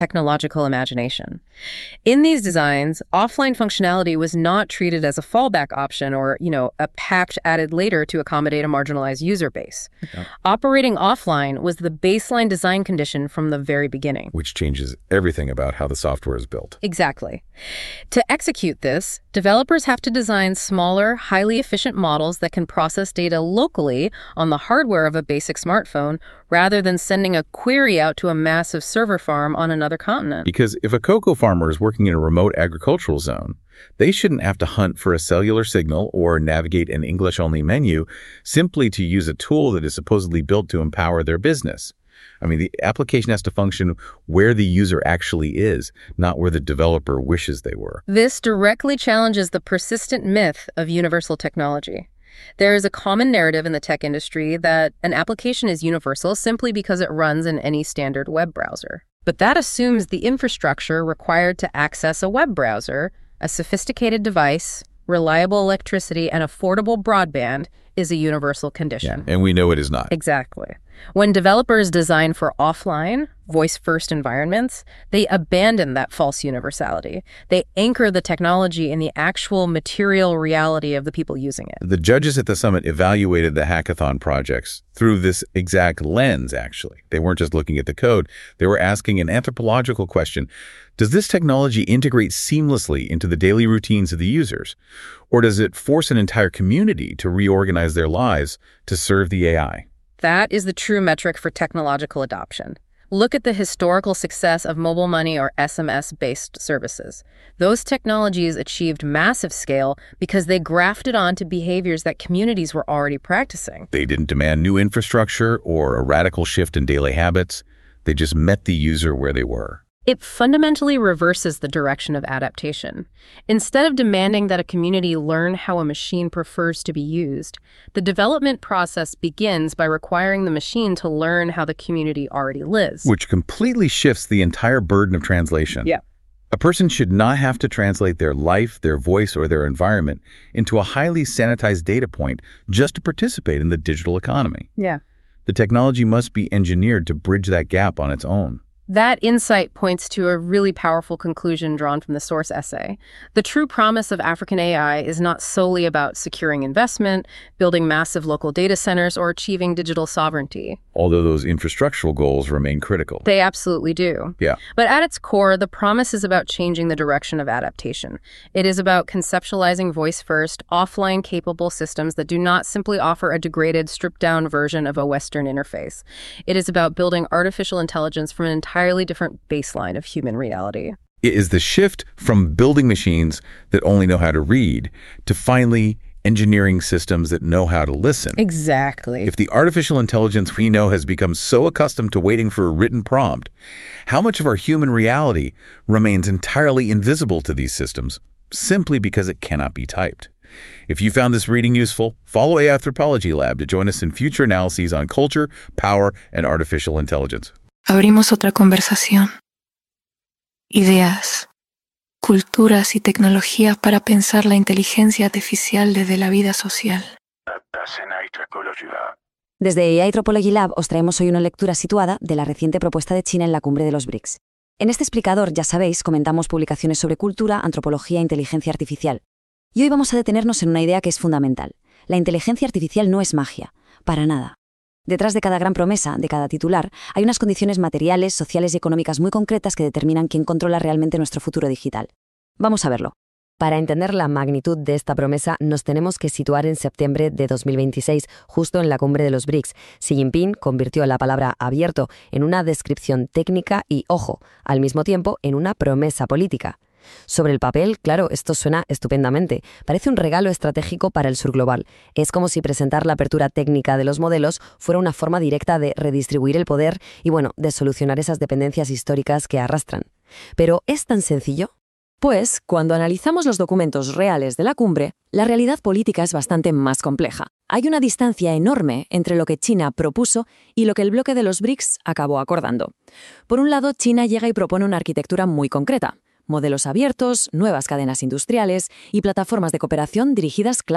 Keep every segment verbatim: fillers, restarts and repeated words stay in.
technological imagination. In these designs, offline functionality was not treated as a fallback option or, you know, a patch added later to accommodate a marginalized user base. Okay. Operating offline was the baseline design condition from the very beginning. Which changes everything about how the software is built. Exactly. To execute this, developers have to design smaller, highly efficient models that can process data locally on the hardware of a basic smartphone rather than sending a query out to a massive server farm on another continent. Because if a cocoa farmer is working in a remote agricultural zone, they shouldn't have to hunt for a cellular signal or navigate an English-only menu simply to use a tool that is supposedly built to empower their business. I mean, the application has to function where the user actually is, not where the developer wishes they were. This directly challenges the persistent myth of universal technology. There is a common narrative in the tech industry that an application is universal simply because it runs in any standard web browser. But that assumes the infrastructure required to access a web browser, a sophisticated device, reliable electricity, and affordable broadband is a universal condition. Yeah, and we know it is not. Exactly. When developers design for offline, voice-first environments, they abandon that false universality. They anchor the technology in the actual material reality of the people using it. The judges at the summit evaluated the hackathon projects through this exact lens, actually. They weren't just looking at the code. They were asking an anthropological question. Does this technology integrate seamlessly into the daily routines of the users? Or does it force an entire community to reorganize their lives to serve the A I? That is the true metric for technological adoption. Look at the historical success of mobile money or S M S-based services. Those technologies achieved massive scale because they grafted onto behaviors that communities were already practicing. They didn't demand new infrastructure or a radical shift in daily habits. They just met the user where they were. It fundamentally reverses the direction of adaptation. Instead of demanding that a community learn how a machine prefers to be used, the development process begins by requiring the machine to learn how the community already lives. Which completely shifts the entire burden of translation. Yeah. A person should not have to translate their life, their voice, or their environment into a highly sanitized data point just to participate in the digital economy. Yeah. The technology must be engineered to bridge that gap on its own. That insight points to a really powerful conclusion drawn from the source essay. The true promise of African A I is not solely about securing investment, building massive local data centers, or achieving digital sovereignty. Although those infrastructural goals remain critical. They absolutely do. Yeah. But at its core, the promise is about changing the direction of adaptation. It is about conceptualizing voice-first, offline-capable systems that do not simply offer a degraded, stripped-down version of a Western interface. It is about building artificial intelligence from an entirely different baseline of human reality. It is the shift from building machines that only know how to read to finally engineering systems that know how to listen. Exactly. If the artificial intelligence we know has become so accustomed to waiting for a written prompt, how much of our human reality remains entirely invisible to these systems simply because it cannot be typed? If you found this reading useful, follow A I Anthropology Lab to join us in future analyses on culture, power, and artificial intelligence. Abrimos otra conversación. Ideas, culturas y tecnología para pensar la inteligencia artificial desde la vida social. Desde A I Anthropology Lab os traemos hoy una lectura situada de la reciente propuesta de China en la cumbre de los BRICS. En este explicador, ya sabéis, comentamos publicaciones sobre cultura, antropología e inteligencia artificial. Y hoy vamos a detenernos en una idea que es fundamental. La inteligencia artificial no es magia, para nada. Detrás de cada gran promesa, de cada titular, hay unas condiciones materiales, sociales y económicas muy concretas que determinan quién controla realmente nuestro futuro digital. Vamos a verlo. Para entender la magnitud de esta promesa, nos tenemos que situar en septiembre de dos mil veintiséis, justo en la cumbre de los BRICS. Xi Jinping convirtió la palabra abierto en una descripción técnica y, ojo, al mismo tiempo en una promesa política. Sobre el papel, claro, esto suena estupendamente. Parece un regalo estratégico para el sur global. Es como si presentar la apertura técnica de los modelos fuera una forma directa de redistribuir el poder y, bueno, de solucionar esas dependencias históricas que arrastran. ¿Pero es tan sencillo? Pues, cuando analizamos los documentos reales de la cumbre, la realidad política es bastante más compleja. Hay una distancia enorme entre lo que China propuso y lo que el bloque de los BRICS acabó acordando. Por un lado, China llega y propone una arquitectura muy concreta. Modelos abiertos, nuevas cadenas industriales y plataformas de cooperación dirigidas, claro,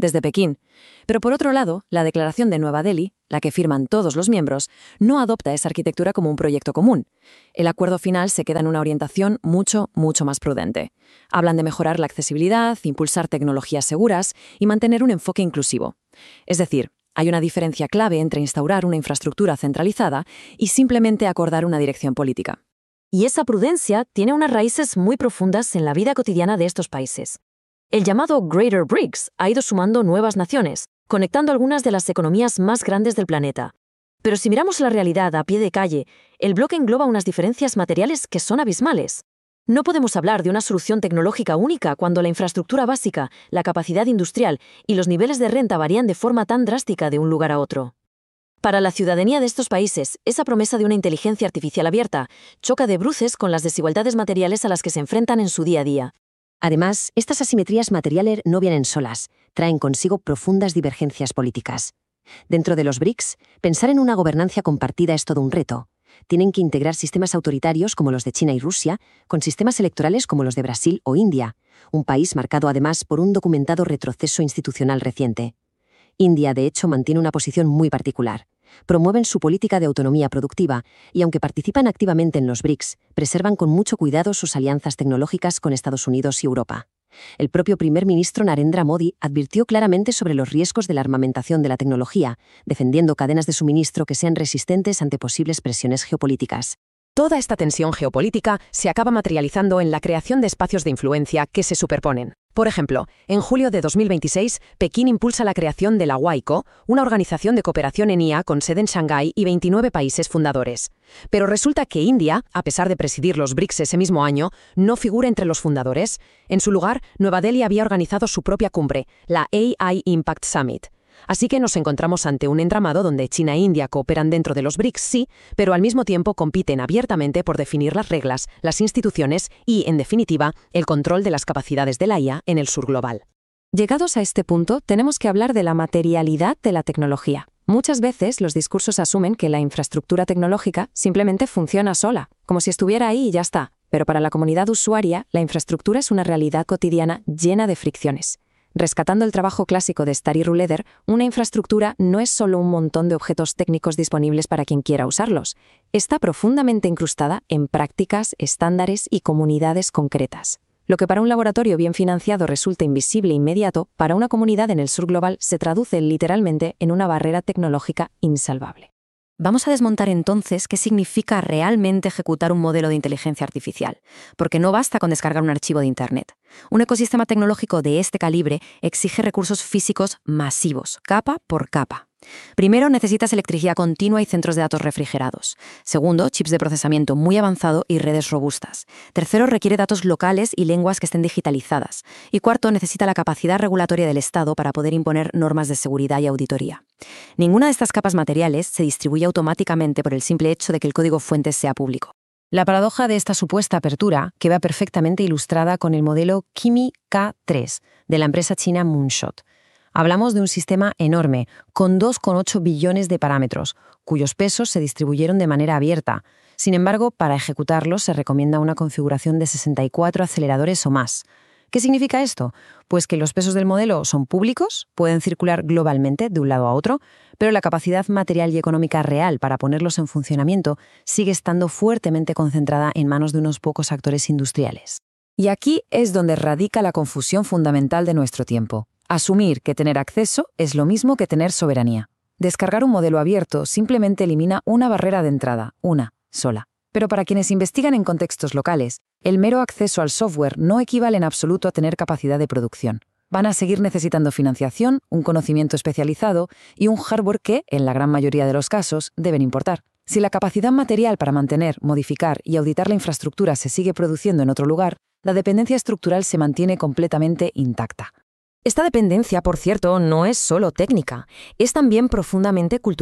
desde Pekín. Pero por otro lado, la Declaración de Nueva Delhi, la que firman todos los miembros, no adopta esa arquitectura como un proyecto común. El acuerdo final se queda en una orientación mucho, mucho más prudente. Hablan de mejorar la accesibilidad, impulsar tecnologías seguras y mantener un enfoque inclusivo. Es decir, hay una diferencia clave entre instaurar una infraestructura centralizada y simplemente acordar una dirección política. Y esa prudencia tiene unas raíces muy profundas en la vida cotidiana de estos países. El llamado Greater BRICS ha ido sumando nuevas naciones, conectando algunas de las economías más grandes del planeta. Pero si miramos la realidad a pie de calle, el bloque engloba unas diferencias materiales que son abismales. No podemos hablar de una solución tecnológica única cuando la infraestructura básica, la capacidad industrial y los niveles de renta varían de forma tan drástica de un lugar a otro. Para la ciudadanía de estos países, esa promesa de una inteligencia artificial abierta choca de bruces con las desigualdades materiales a las que se enfrentan en su día a día. Además, estas asimetrías materiales no vienen solas, traen consigo profundas divergencias políticas. Dentro de los BRICS, pensar en una gobernanza compartida es todo un reto. Tienen que integrar sistemas autoritarios como los de China y Rusia, con sistemas electorales como los de Brasil o India, un país marcado además por un documentado retroceso institucional reciente. India, de hecho, mantiene una posición muy particular. Promueven su política de autonomía productiva y, aunque participan activamente en los BRICS, preservan con mucho cuidado sus alianzas tecnológicas con Estados Unidos y Europa. El propio primer ministro Narendra Modi advirtió claramente sobre los riesgos de la armamentación de la tecnología, defendiendo cadenas de suministro que sean resistentes ante posibles presiones geopolíticas. Toda esta tensión geopolítica se acaba materializando en la creación de espacios de influencia que se superponen. Por ejemplo, en julio de dos mil veintiséis, Pekín impulsa la creación de la WICO, una organización de cooperación en I A con sede en Shanghái y veintinueve países fundadores. Pero resulta que India, a pesar de presidir los BRICS ese mismo año, no figura entre los fundadores. En su lugar, Nueva Delhi había organizado su propia cumbre, la A I Impact Summit. Así que nos encontramos ante un entramado donde China e India cooperan dentro de los BRICS, sí, pero al mismo tiempo compiten abiertamente por definir las reglas, las instituciones y, en definitiva, el control de las capacidades de la I A en el sur global. Llegados a este punto, tenemos que hablar de la materialidad de la tecnología. Muchas veces los discursos asumen que la infraestructura tecnológica simplemente funciona sola, como si estuviera ahí y ya está. Pero para la comunidad usuaria, la infraestructura es una realidad cotidiana llena de fricciones. Rescatando el trabajo clásico de Stary Rouleder, una infraestructura no es solo un montón de objetos técnicos disponibles para quien quiera usarlos. Está profundamente incrustada en prácticas, estándares y comunidades concretas. Lo que para un laboratorio bien financiado resulta invisible e inmediato, para una comunidad en el sur global se traduce literalmente en una barrera tecnológica insalvable. Vamos a desmontar entonces qué significa realmente ejecutar un modelo de inteligencia artificial, porque no basta con descargar un archivo de Internet. Un ecosistema tecnológico de este calibre exige recursos físicos masivos, capa por capa. Primero, necesitas electricidad continua y centros de datos refrigerados. Segundo, chips de procesamiento muy avanzado y redes robustas. Tercero, requiere datos locales y lenguas que estén digitalizadas. Y cuarto, necesita la capacidad regulatoria del Estado para poder imponer normas de seguridad y auditoría. Ninguna de estas capas materiales se distribuye automáticamente por el simple hecho de que el código fuente sea público. La paradoja de esta supuesta apertura queda perfectamente ilustrada con el modelo Kimi K tres de la empresa china Moonshot. Hablamos de un sistema enorme, con dos coma ocho billones de parámetros, cuyos pesos se distribuyeron de manera abierta. Sin embargo, para ejecutarlo se recomienda una configuración de sesenta y cuatro aceleradores o más. ¿Qué significa esto? Pues que los pesos del modelo son públicos, pueden circular globalmente de un lado a otro, pero la capacidad material y económica real para ponerlos en funcionamiento sigue estando fuertemente concentrada en manos de unos pocos actores industriales. Y aquí es donde radica la confusión fundamental de nuestro tiempo. Asumir que tener acceso es lo mismo que tener soberanía. Descargar un modelo abierto simplemente elimina una barrera de entrada, una sola. Pero para quienes investigan en contextos locales, el mero acceso al software no equivale en absoluto a tener capacidad de producción. Van a seguir necesitando financiación, un conocimiento especializado y un hardware que, en la gran mayoría de los casos, deben importar. Si la capacidad material para mantener, modificar y auditar la infraestructura se sigue produciendo en otro lugar, la dependencia estructural se mantiene completamente intacta. Esta dependencia, por cierto, no es solo técnica, es también profundamente cultural.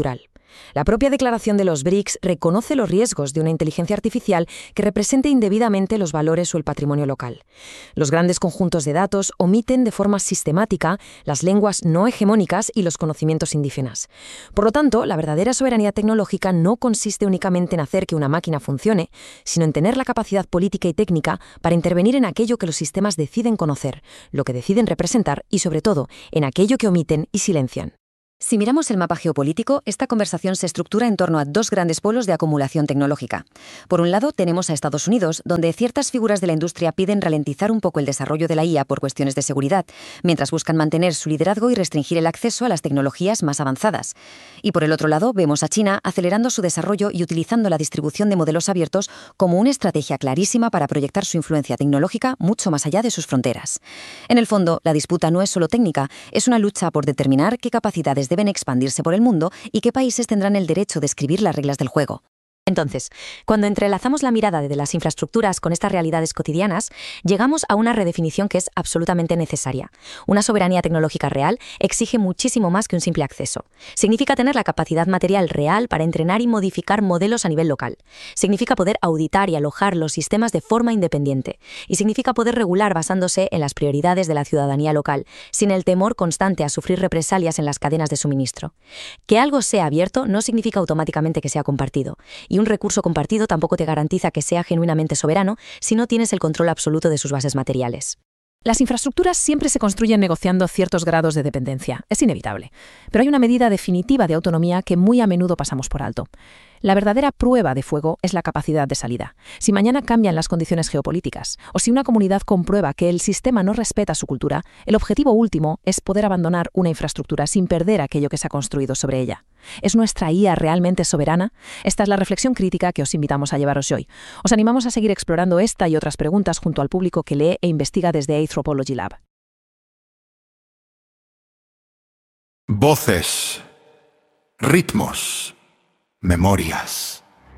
La propia declaración de los B R I C S reconoce los riesgos de una inteligencia artificial que represente indebidamente los valores o el patrimonio local. Los grandes conjuntos de datos omiten de forma sistemática las lenguas no hegemónicas y los conocimientos indígenas. Por lo tanto, la verdadera soberanía tecnológica no consiste únicamente en hacer que una máquina funcione, sino en tener la capacidad política y técnica para intervenir en aquello que los sistemas deciden conocer, lo que deciden representar y, sobre todo, en aquello que omiten y silencian. Si miramos el mapa geopolítico, esta conversación se estructura en torno a dos grandes polos de acumulación tecnológica. Por un lado, tenemos a Estados Unidos, donde ciertas figuras de la industria piden ralentizar un poco el desarrollo de la I A por cuestiones de seguridad, mientras buscan mantener su liderazgo y restringir el acceso a las tecnologías más avanzadas. Y por el otro lado, vemos a China acelerando su desarrollo y utilizando la distribución de modelos abiertos como una estrategia clarísima para proyectar su influencia tecnológica mucho más allá de sus fronteras. En el fondo, la disputa no es solo técnica, es una lucha por determinar qué capacidades deben expandirse por el mundo y qué países tendrán el derecho de escribir las reglas del juego. Entonces, cuando entrelazamos la mirada de las infraestructuras con estas realidades cotidianas, llegamos a una redefinición que es absolutamente necesaria. Una soberanía tecnológica real exige muchísimo más que un simple acceso. Significa tener la capacidad material real para entrenar y modificar modelos a nivel local. Significa poder auditar y alojar los sistemas de forma independiente. Y significa poder regular basándose en las prioridades de la ciudadanía local, sin el temor constante a sufrir represalias en las cadenas de suministro. Que algo sea abierto no significa automáticamente que sea compartido. Y un recurso compartido tampoco te garantiza que sea genuinamente soberano si no tienes el control absoluto de sus bases materiales. Las infraestructuras siempre se construyen negociando ciertos grados de dependencia. Es inevitable. Pero hay una medida definitiva de autonomía que muy a menudo pasamos por alto. La verdadera prueba de fuego es la capacidad de salida. Si mañana cambian las condiciones geopolíticas, o si una comunidad comprueba que el sistema no respeta su cultura, el objetivo último es poder abandonar una infraestructura sin perder aquello que se ha construido sobre ella. ¿Es nuestra I A realmente soberana? Esta es la reflexión crítica que os invitamos a llevaros hoy. Os animamos a seguir explorando esta y otras preguntas junto al público que lee e investiga desde Anthropology Lab. Voces, ritmos, memorias.